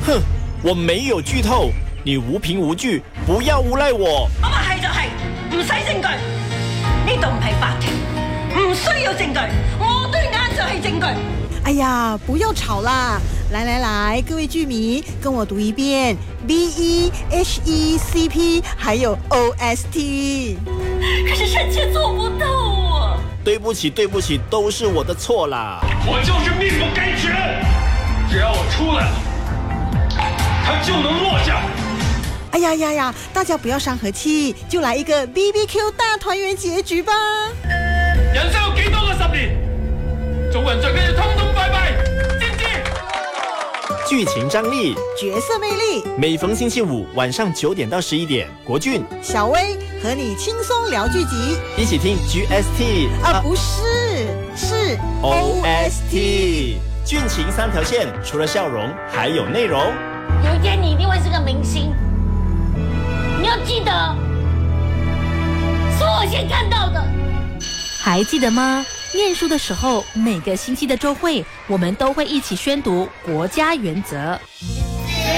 哼，我沒有劇透，你無憑無據，不要誣賴我。 我話係就係，唔使證據。呢度唔係法庭，唔需要證據，我對眼就係證據。 哎呀，不要吵啦！來，各位劇迷，跟我讀一遍 BEHECP， 還有 OST。 可是臣妾做不到啊！ 對不起，都是我的錯啦。 我就是命不該絕，只要我出來了，他就能落下。 哎呀，大家不要傷和氣，就來一個 BBQ 大團圓結局吧。 人生有幾多個10年？做人最緊要通通拜拜，知唔知？ 劇情張力， 角色魅力， 每逢星期五晚上9點到11點，國俊、 小薇和你輕鬆聊劇集， 一起聽 GST 不是，是 OST。劇情3條線，除了笑容，還有內容。 有一天你一定會是個明星，你要記得，是我先看到的。 還記得嗎？念書的時候，每個星期的週會，我們都會一起宣讀國家原則。